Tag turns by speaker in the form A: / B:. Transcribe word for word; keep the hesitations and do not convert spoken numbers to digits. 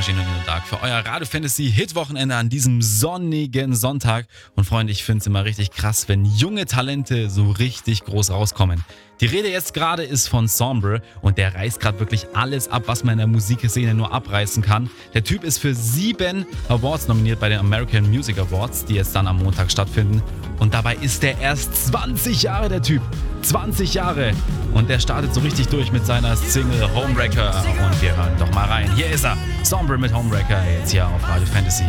A: Gino Nino Dark für euer Radio Fantasy Hit-Wochenende an diesem sonnigen Sonntag. Und Freunde, ich finde es immer richtig krass, wenn junge Talente so richtig groß rauskommen. Die Rede jetzt gerade ist von Sombre und der reißt gerade wirklich alles ab, was man in der Musikszene nur abreißen kann. Der Typ ist für sieben Awards nominiert bei den American Music Awards, die jetzt dann am Montag stattfinden. Und dabei ist er erst zwanzig Jahre, der Typ. zwanzig Jahre. Und der startet so richtig durch mit seiner Single Homewrecker. Und wir hören doch mal rein. Hier ist er. Sombre mit Homewrecker, jetzt hier auf Radio Fantasy.